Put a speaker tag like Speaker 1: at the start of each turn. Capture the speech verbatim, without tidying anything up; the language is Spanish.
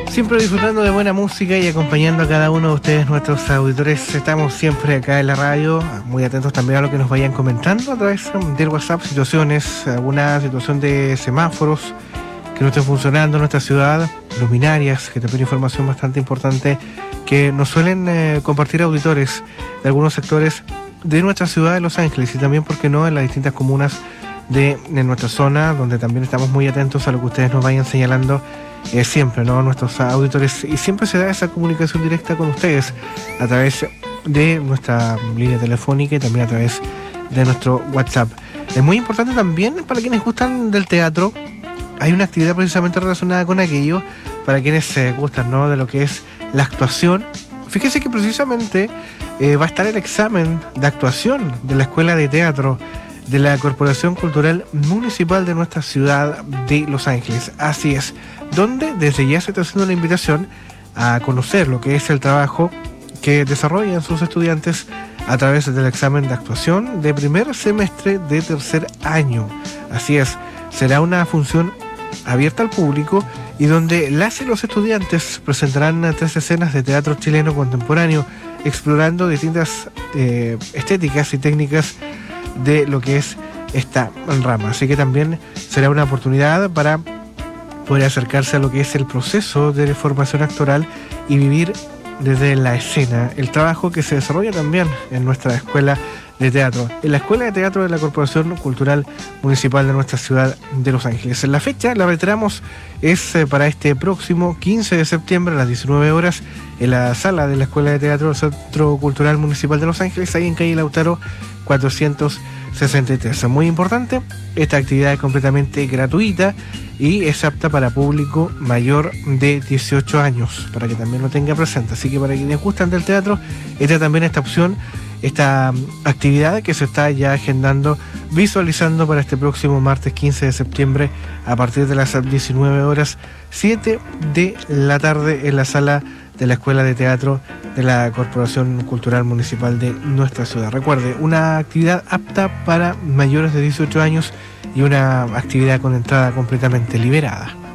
Speaker 1: Siempre disfrutando de buena música y acompañando a cada uno de ustedes, nuestros auditores. Estamos siempre acá en la radio, muy atentos también a lo que nos vayan comentando a través del WhatsApp, situaciones, alguna situación de semáforos que no estén funcionando en nuestra ciudad, luminarias, que también información bastante importante que nos suelen eh, compartir auditores de algunos sectores de nuestra ciudad de Los Ángeles y también, ¿por qué no?, en las distintas comunas de, de nuestra zona, donde también estamos muy atentos a lo que ustedes nos vayan señalando. Eh, siempre, ¿no?, nuestros auditores, y siempre se da esa comunicación directa con ustedes a través de nuestra línea telefónica y también a través de nuestro WhatsApp. Es muy importante también para quienes gustan del teatro. Hay una actividad precisamente relacionada con aquello, para quienes se gustan, ¿no?, de lo que es la actuación. Fíjese que precisamente eh, va a estar el examen de actuación de la Escuela de Teatro de la Corporación Cultural Municipal de nuestra ciudad de Los Ángeles. Así es, donde desde ya se está haciendo la invitación a conocer lo que es el trabajo que desarrollan sus estudiantes a través del examen de actuación de primer semestre de tercer año. Así es, será una función abierta al público y donde las y los estudiantes presentarán tres escenas de teatro chileno contemporáneo, explorando distintas eh, estéticas y técnicas de lo que es esta rama. Así que también será una oportunidad para poder acercarse a lo que es el proceso de formación actoral y vivir desde la escena el trabajo que se desarrolla también en nuestra escuela de teatro, en la Escuela de Teatro de la Corporación Cultural Municipal de nuestra ciudad de Los Ángeles. La fecha, la reiteramos, es eh, para este próximo quince de septiembre a las diecinueve horas en la sala de la Escuela de Teatro del Centro Cultural Municipal de Los Ángeles, ahí en calle Lautaro cuatrocientos sesenta y tres. Muy importante, esta actividad es completamente gratuita y es apta para público mayor de dieciocho años, para que también lo tenga presente. Así que para quienes gustan del teatro, esta también esta opción, esta actividad que se está ya agendando, visualizando para este próximo martes quince de septiembre a partir de las diecinueve horas, siete de la tarde en la sala de la Escuela de Teatro de la Corporación Cultural Municipal de nuestra ciudad. Recuerde, una actividad apta para mayores de dieciocho años y una actividad con entrada completamente liberada.